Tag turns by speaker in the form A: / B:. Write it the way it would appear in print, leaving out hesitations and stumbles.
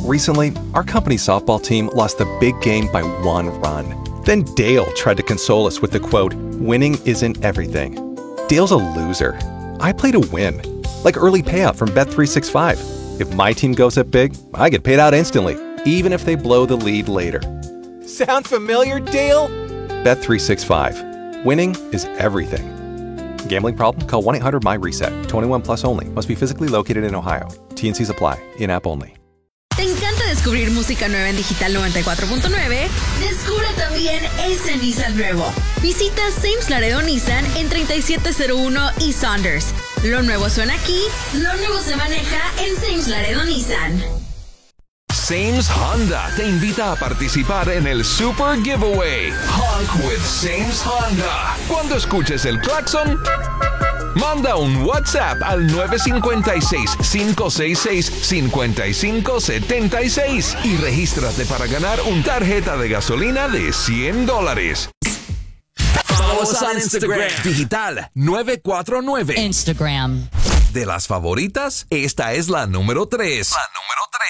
A: Recently, our company's softball team lost the big game by 1 run. Then Dale tried to console us with the quote, "Winning isn't everything." Dale's a loser. I play to win. Like early payout from Bet365. If my team goes up big, I get paid out instantly, even if they blow the lead later. Sound familiar, Dale? Bet365. Winning is everything. Gambling problem? Call 1-800-MY-RESET. 21 plus only. Must be physically located in Ohio. T&Cs apply. In-app only.
B: ¿Te encanta descubrir música nueva en Digital 94.9? Descubre también ese Nissan nuevo. Visita Sames Laredo Nissan en 3701 y Saunders. Lo nuevo suena aquí, lo nuevo se maneja en Sames Laredo Nissan.
C: Sames Honda te invita a participar en el Super Giveaway Honk with Sames Honda. Cuando escuches el claxon, manda un WhatsApp al 956-566-5576 y regístrate para ganar una tarjeta de gasolina de $100. Follow us on Instagram. Digital 949.
D: Instagram.
C: De las favoritas, esta es la número 3. La número 3.